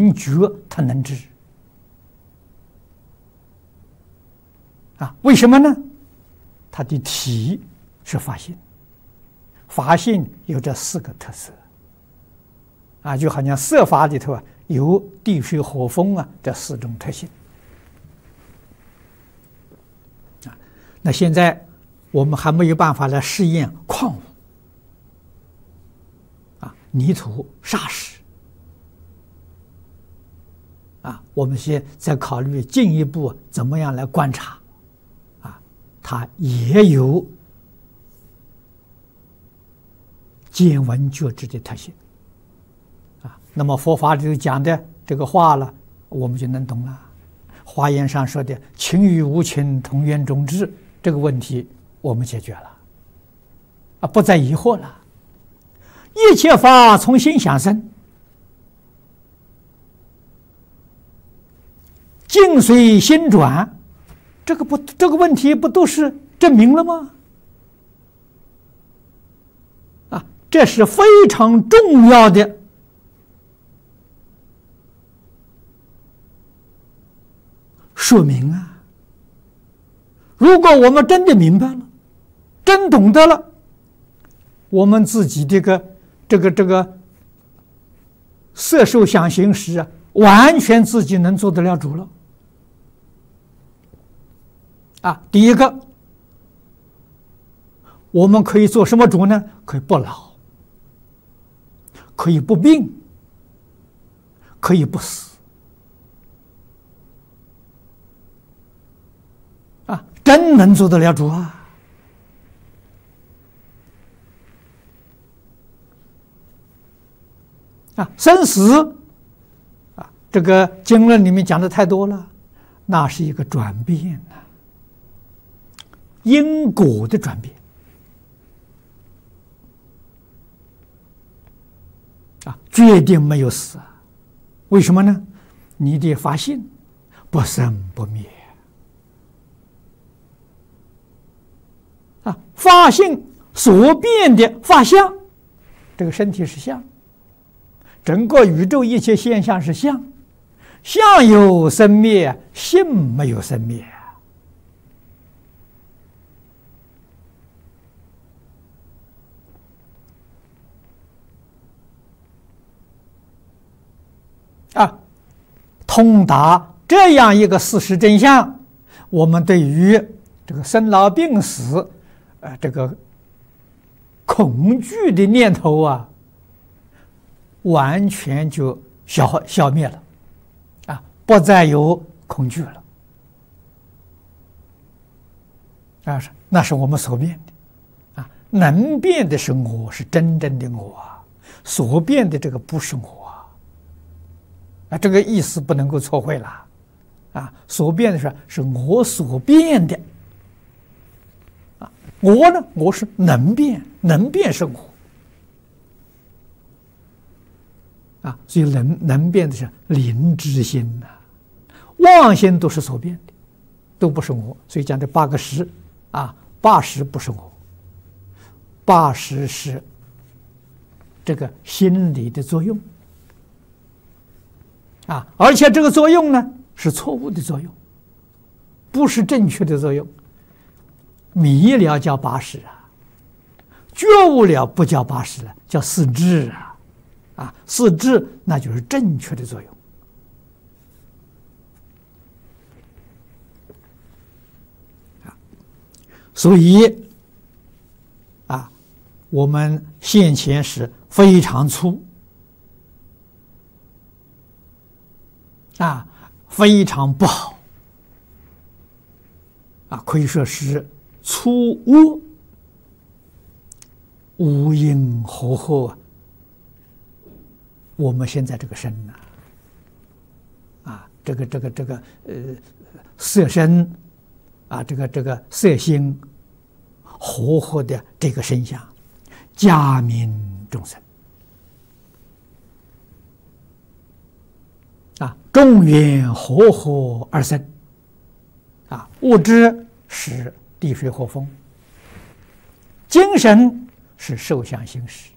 能觉，他能知。为什么呢？它的体是法性，法性有这4个特色。就好像色法里头有地水火风这4种特性。那现在我们还没有办法来试验矿物泥土、砂石我们现在考虑进一步怎么样来观察它也有见闻觉知的特性那么佛法里头讲的这个话了，我们就能懂了。华严上说的情与无情同源种智，这个问题我们解决了不再疑惑了。一切法从心想生，境随心转，这个问题不都是证明了吗？这是非常重要的说明如果我们真的明白了，真懂得了，我们自己这个色受想行识完全自己能做得了主了第一个，我们可以做什么主呢？可以不老，可以不病，可以不死真能做得了主生死这个经论里面讲的太多了，那是一个转变因果的转变决定没有死为什么呢？你的法性不生不灭法性所变的法相，这个身体是相，整个宇宙一切现象是相，相有生灭，性没有生灭通达这样一个事实真相，我们对于这个生老病死这个恐惧的念头完全就消灭了不再有恐惧了那是我们所变的能变的是我，是真正的我所变的这个不是我这个意思不能够错会了所变的是我所变的我呢，我是能变，能变是我所以能变的是灵知心妄心都是所变的，都不是我。所以讲的8个识8识不是我，8识是这个心理的作用而且这个作用呢是错误的作用，不是正确的作用。迷了叫8识觉悟了不叫8识了，叫4智4智那就是正确的作用所以我们现前是非常粗非常不好可以说是粗恶无因合合我们现在这个身这个色身这个色心合合的这个身相，加名众生众缘和合而生物质是地水火风，精神是受想行识